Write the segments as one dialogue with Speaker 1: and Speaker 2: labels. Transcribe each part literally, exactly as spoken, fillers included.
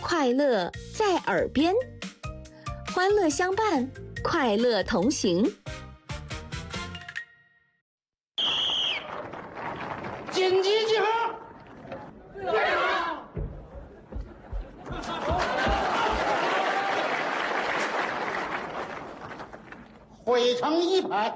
Speaker 1: 快乐在耳边，欢乐相伴，快乐同行。
Speaker 2: 紧急集合！
Speaker 3: 队长，
Speaker 2: 汇成一排，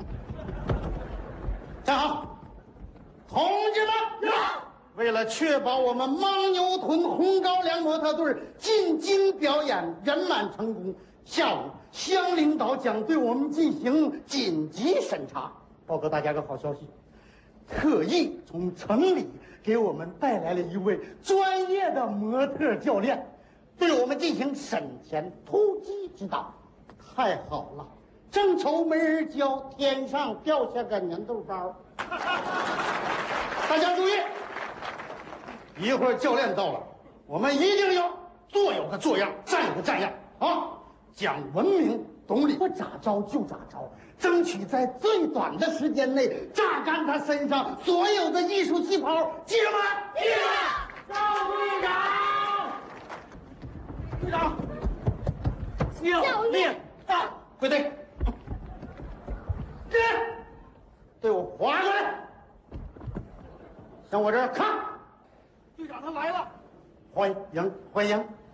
Speaker 2: 站好，同志们！为了确保我们牦牛屯红高粱模特队进京表演圆满成功，下午乡领导将对我们进行紧急审查。报告大家个好消息，特意从城里给我们带来了一位专业的模特教练，对我们进行审前突击指导。太好了，正愁没人教，天上掉下个粘豆包。大家注意，一会儿教练到了，我们一定要坐有个坐样，站有个站样啊！讲文明懂礼，不咋着就咋着，争取在最短的时间内榨干他身上所有的艺术细胞，记住吗？
Speaker 3: 记住了。赵队长，
Speaker 2: 队长，
Speaker 3: 教
Speaker 2: 令到，归队。这队伍划过来，向我这儿看。
Speaker 3: 队长他来了。
Speaker 2: 欢迎欢迎。